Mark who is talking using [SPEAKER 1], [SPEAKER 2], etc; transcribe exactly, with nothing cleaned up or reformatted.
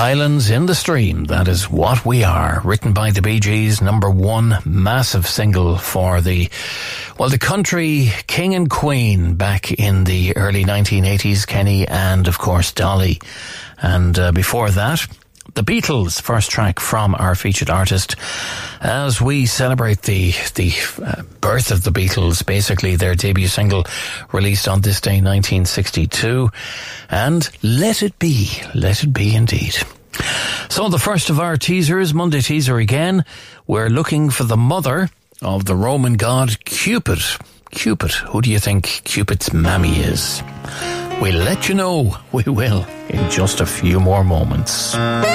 [SPEAKER 1] Islands in the Stream, that is what we are. Written by the Bee Gees, number one massive single for the, well, the country king and queen back in the early nineteen eighties, Kenny and, of course, Dolly. And uh, before that, the Beatles, first track from our featured artist, as we celebrate the the uh, birth of the Beatles, basically their debut single released on this day, nineteen sixty-two, and Let It Be, Let It Be indeed. So the first of our teasers, Monday teaser again, we're looking for the mother of the Roman god Cupid. Cupid, who do you think Cupid's mammy is? We'll let you know, we will, in just a few more moments.